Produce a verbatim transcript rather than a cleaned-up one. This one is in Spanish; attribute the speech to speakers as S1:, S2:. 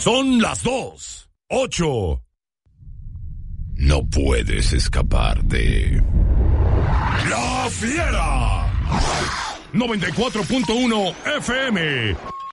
S1: Son las dos. Ocho. No puedes escapar de... ¡La Fiera! noventa y cuatro punto uno F M.